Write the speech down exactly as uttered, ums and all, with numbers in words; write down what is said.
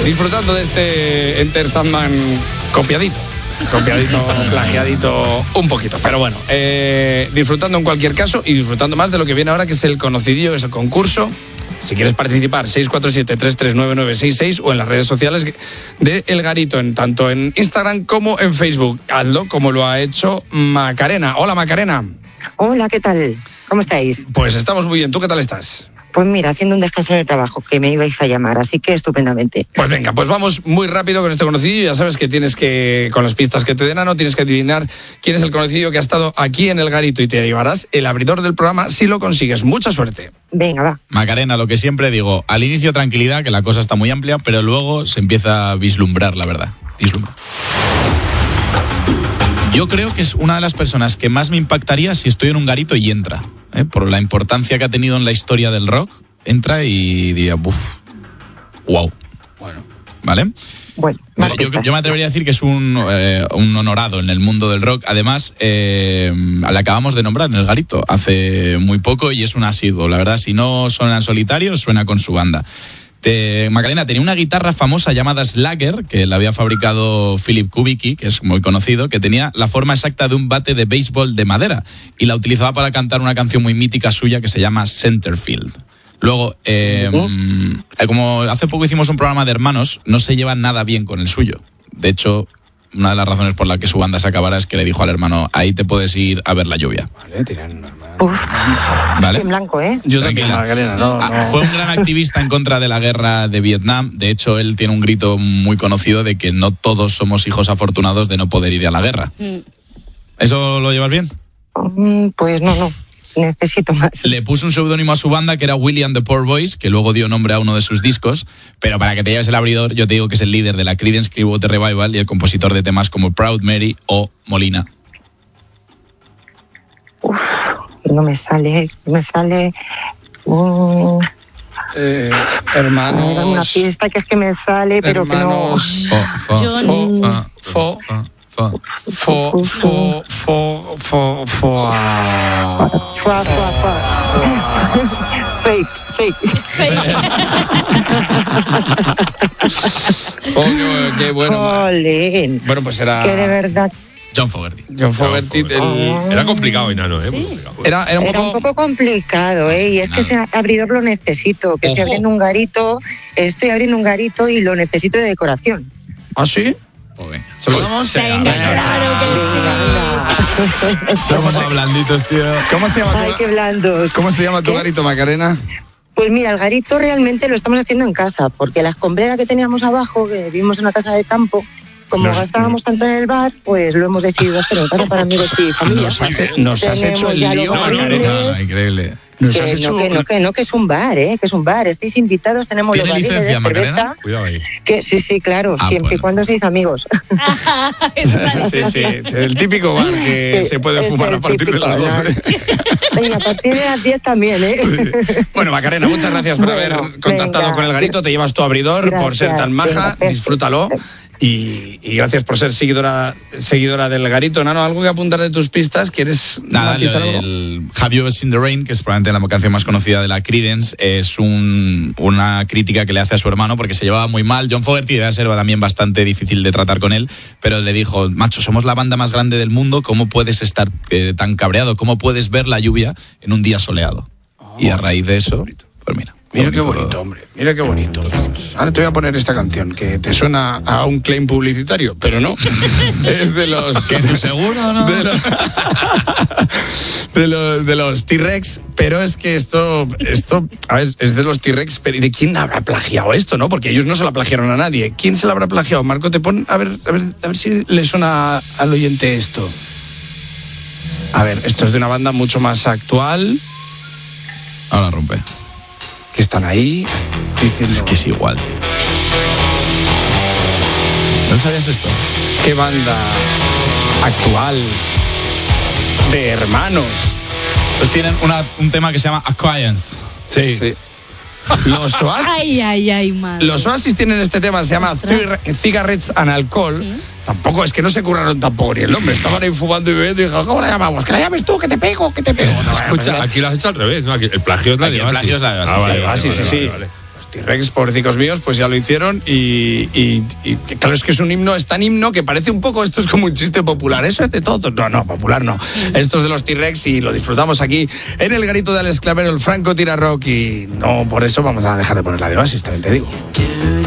disfrutando de este Enter Sandman copiadito. Copiadito, plagiadito un poquito. Pero bueno, eh, disfrutando en cualquier caso y disfrutando más de lo que viene ahora, que es el conocidillo, es el concurso. Si quieres participar, seis cuatro siete, tres tres nueve nueve seis seis o en las redes sociales de El Garito, en, tanto en Instagram como en Facebook. Hazlo como lo ha hecho Macarena. Hola, Macarena. Hola, ¿qué tal? ¿Cómo estáis? Pues estamos muy bien. ¿Tú qué tal estás? Pues mira, haciendo un descanso en el trabajo, que me ibais a llamar, así que estupendamente. Pues venga, pues vamos muy rápido con este conocido. Ya sabes que tienes que, con las pistas que te den, no tienes que adivinar quién es el conocido que ha estado aquí en El Garito y te llevarás el abridor del programa si lo consigues. Mucha suerte. Venga, va. Macarena, lo que siempre digo, al inicio tranquilidad, que la cosa está muy amplia, pero luego se empieza a vislumbrar, la verdad. Vislumbra. Yo creo que es una de las personas que más me impactaría si estoy en un garito y entra, ¿eh? Por la importancia que ha tenido en la historia del rock. Entra y diría, uff, wow. Bueno, ¿vale? Bueno, yo, yo, yo me atrevería a decir que es un, eh, un honorado en el mundo del rock. Además, eh, le acabamos de nombrar en El Garito hace muy poco y es un asiduo. La verdad, si no suena en solitario, suena con su banda. Te, Macarena tenía una guitarra famosa llamada Slagger, que la había fabricado Philip Kubicki, que es muy conocido, que tenía la forma exacta de un bate de béisbol de madera y la utilizaba para cantar una canción muy mítica suya que se llama Centerfield. Luego, eh, ¿Uh-huh? como hace poco hicimos un programa de hermanos, no se llevan nada bien con el suyo. De hecho, una de las razones por la que su banda se acabara es que le dijo al hermano, ahí te puedes ir a ver la lluvia. Vale, tiran hermano. Uf, ¿vale? En blanco, ¿eh? Yo también, Macarena, no, no. Ah, fue un gran activista en contra de la guerra de Vietnam. De hecho, él tiene un grito muy conocido de que no todos somos hijos afortunados de no poder ir a la guerra. Mm. ¿Eso lo llevas bien? Mm, pues no, no. Necesito más. Le puso un seudónimo a su banda que era William the Poor Boys, que luego dio nombre a uno de sus discos, pero para que te lleves el abridor, yo te digo que es el líder de la Creedence Clearwater Revival y el compositor de temas como Proud Mary o Molina. Uf, no me sale, no me sale... Um... Eh, hermanos... Una pista que es que me sale, pero hermanos, que no... Fo, fo, fo, fo, fo, fo, fo, fo, fo, fo, fo, fo, fake, fake. Fake. Oh, qué, qué bueno. Jolín. Bueno, pues era... Que de verdad... John Fogerty. John Fogerty. El... Oh. Era complicado, Inano, ¿eh? Sí. Era, era, un, era poco... un poco complicado, ¿eh? Y es que ese abridor lo necesito, que Ojo. estoy abriendo un garito, estoy abriendo un garito y lo necesito de decoración. ¿Ah, sí? Okay. Pues, Venga, claro que sí. Somos blanditos, tío. ¿Cómo se llama Ay, tu, qué blandos. ¿cómo se llama tu ¿Qué? garito, Macarena? Pues mira, el garito realmente lo estamos haciendo en casa, porque la escombrera que teníamos abajo, que vivimos en una casa de campo, como Nos- gastábamos tanto en el bar, pues lo hemos decidido hacer en casa para amigos y familia. Nos has, nos has Tenemos hecho el ya lío, los Macarena. barriles. No, increíble. Nos Que has no, hecho... que no, que no, que es un bar, ¿eh? Que es un bar. Estáis invitados, tenemos los ¿Tiene barriles licencia, de Macarena? cerveza. Cuidado ahí. Que, sí, sí, claro, Ah, siempre y bueno. cuando seáis amigos. Es una Sí, sí, es el típico bar que Sí, se puede es fumar el a partir de típico, las doce. Y a partir de las diez también, ¿eh? Bueno, Macarena, muchas gracias por Bueno, haber contactado venga. con el garito. Te llevas tu abridor, por ser tan Gracias, maja. venga, perfecto. Disfrútalo. Y, y gracias por ser seguidora seguidora del garito. Nano, ¿algo que apuntar de tus pistas? ¿Quieres Nada, lo matizar algo? del Have You Ever Seen the Rain, que es probablemente la canción más conocida de la Creedence, es un, una crítica que le hace a su hermano porque se llevaba muy mal. John Fogerty debe ser también bastante difícil de tratar con él, pero le dijo, macho, somos la banda más grande del mundo, ¿cómo puedes estar eh, tan cabreado? ¿Cómo puedes ver la lluvia en un día soleado? Oh, y a raíz de eso, pues mira. Mira qué bonito, hombre. Mira qué bonito. Ahora te voy a poner esta canción que te suena a un claim publicitario, pero no. Es de los... ¿Que estoy seguro, no? De los, de los, de los T-Rex, pero es que esto, esto, a ver, es de los T-Rex, pero ¿de quién habrá plagiado esto, no? Porque ellos no se la plagiaron a nadie. ¿Quién se la habrá plagiado? Marco, te pon, a ver, a ver, a ver si le suena al oyente esto. A ver, esto es de una banda mucho más actual, Ahora rompe. que están ahí diciendo... Es que es igual. ¿No sabías esto? ¿Qué banda actual de hermanos? Estos tienen una, un tema que se llama Acquaintance. Sí. sí. Los Oasis. Ay, ay, ay, madre. Los Oasis tienen este tema, se llama Cigarettes and Alcohol. ¿Sí? Tampoco, es que no se curraron tampoco ni el nombre. Estaban ahí fumando y bebiendo y dijo, ¿cómo la llamamos? Que la llames tú, que te pego, que te pego. No, Escucha, aquí lo has hecho al revés, ¿no? Aquí el plagio es la Aquí de el plagio es la de Oasis, Ah, vale, sí, vale, sí, vale, sí, vale, sí. vale. T-Rex, pobrecicos míos, pues ya lo hicieron y, y, y claro, es que es un himno, es tan himno que parece un poco, esto es como un chiste popular, eso es de todo, no, no, popular no, esto es de los T-Rex y lo disfrutamos aquí en el garito de Alex Clavero, el Franco Tira Rock, y no por eso vamos a dejar de poner la de Oasis, también te digo.